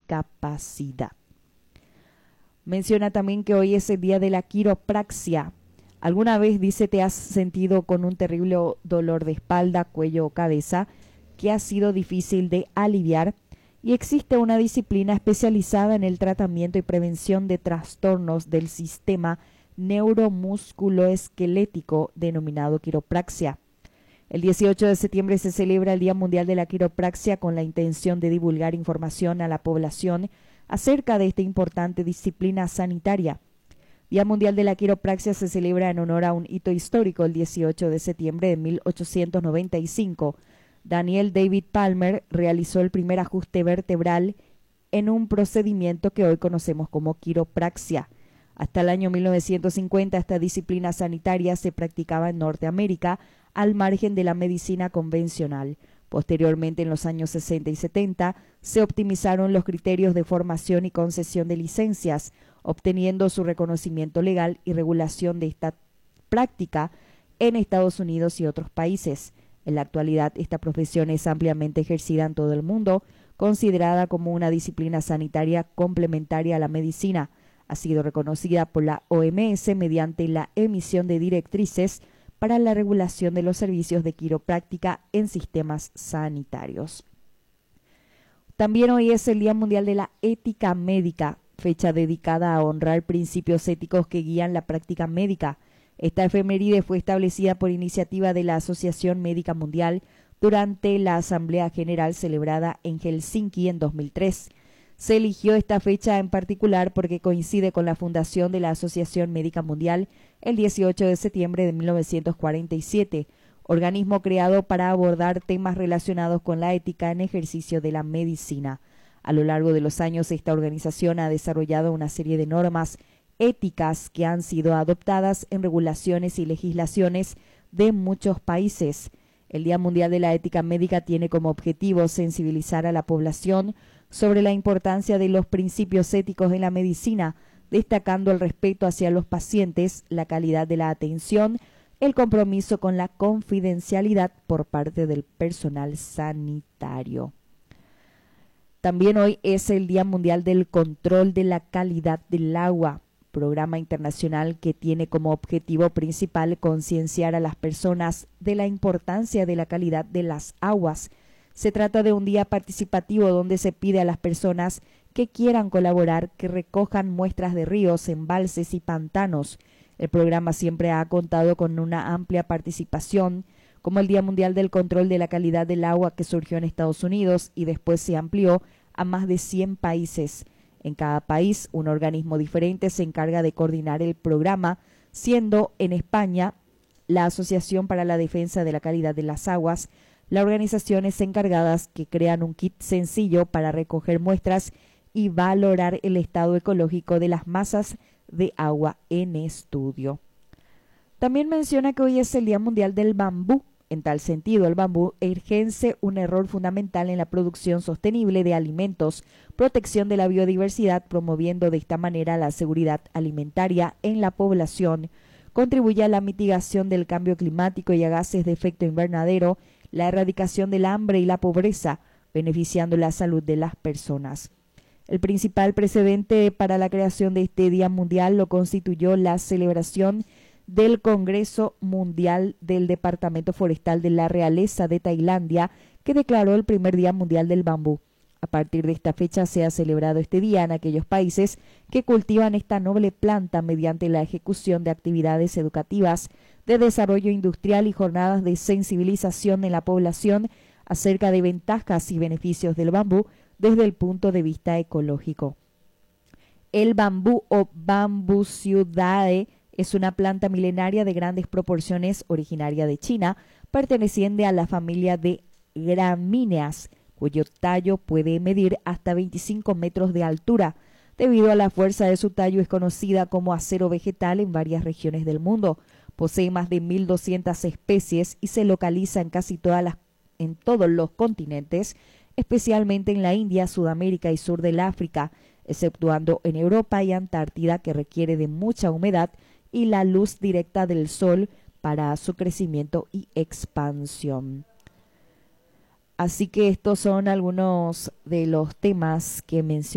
discapacidad. Menciona también que hoy es el día de la quiropraxia. ¿Alguna vez, dice, te has sentido con un terrible dolor de espalda, cuello o cabeza que ha sido difícil de aliviar? Y existe una disciplina especializada en el tratamiento y prevención de trastornos del sistema neuromusculoesquelético denominado quiropraxia. El 18 de septiembre se celebra el Día Mundial de la Quiropraxia con la intención de divulgar información a la población acerca de esta importante disciplina sanitaria. Día Mundial de la Quiropraxia se celebra en honor a un hito histórico. El 18 de septiembre de 1895, Daniel David Palmer realizó el primer ajuste vertebral en un procedimiento que hoy conocemos como quiropraxia. Hasta el año 1950 esta disciplina sanitaria se practicaba en Norteamérica al margen de la medicina convencional. Posteriormente, en los años 60 y 70, se optimizaron los criterios de formación y concesión de licencias, obteniendo su reconocimiento legal y regulación de esta práctica en Estados Unidos y otros países. En la actualidad, esta profesión es ampliamente ejercida en todo el mundo, considerada como una disciplina sanitaria complementaria a la medicina. Ha sido reconocida por la OMS mediante la emisión de directrices para la regulación de los servicios de quiropráctica en sistemas sanitarios. También hoy es el Día Mundial de la Ética Médica, fecha dedicada a honrar principios éticos que guían la práctica médica. Esta efeméride fue establecida por iniciativa de la Asociación Médica Mundial durante la Asamblea General celebrada en Helsinki en 2003. Se eligió esta fecha en particular porque coincide con la fundación de la Asociación Médica Mundial el 18 de septiembre de 1947, organismo creado para abordar temas relacionados con la ética en ejercicio de la medicina. A lo largo de los años, esta organización ha desarrollado una serie de normas éticas que han sido adoptadas en regulaciones y legislaciones de muchos países. El Día Mundial de la Ética Médica tiene como objetivo sensibilizar a la población sobre la importancia de los principios éticos en la medicina, destacando el respeto hacia los pacientes, la calidad de la atención, el compromiso con la confidencialidad por parte del personal sanitario. También hoy es el Día Mundial del Control de la Calidad del Agua, programa internacional que tiene como objetivo principal concienciar a las personas de la importancia de la calidad de las aguas. Se trata de un día participativo donde se pide a las personas que quieran colaborar que recojan muestras de ríos, embalses y pantanos. El programa siempre ha contado con una amplia participación, como el Día Mundial del Control de la Calidad del Agua que surgió en Estados Unidos y después se amplió a más de 100 países. En cada país, un organismo diferente se encarga de coordinar el programa, siendo en España la Asociación para la Defensa de la Calidad de las Aguas las organizaciones encargadas que crean un kit sencillo para recoger muestras y valorar el estado ecológico de las masas de agua en estudio. También menciona que hoy es el Día Mundial del Bambú. En tal sentido, el bambú ejerce un error fundamental en la producción sostenible de alimentos, protección de la biodiversidad, promoviendo de esta manera la seguridad alimentaria en la población, contribuye a la mitigación del cambio climático y a gases de efecto invernadero, la erradicación del hambre y la pobreza, beneficiando la salud de las personas. El principal precedente para la creación de este Día Mundial lo constituyó la celebración del Congreso Mundial del Departamento Forestal de la Realeza de Tailandia, que declaró el primer Día Mundial del Bambú. A partir de esta fecha se ha celebrado este día en aquellos países que cultivan esta noble planta mediante la ejecución de actividades educativas, de desarrollo industrial y jornadas de sensibilización en la población acerca de ventajas y beneficios del bambú desde el punto de vista ecológico. El bambú o Bambusidae es una planta milenaria de grandes proporciones originaria de China, perteneciente a la familia de gramíneas, cuyo tallo puede medir hasta 25 metros de altura. Debido a la fuerza de su tallo es conocida como acero vegetal en varias regiones del mundo. Posee más de 1.200 especies y se localiza en casi en todos los continentes, especialmente en la India, Sudamérica y sur del África, exceptuando en Europa y Antártida, que requiere de mucha humedad y la luz directa del sol para su crecimiento y expansión. Así que estos son algunos de los temas que mencioné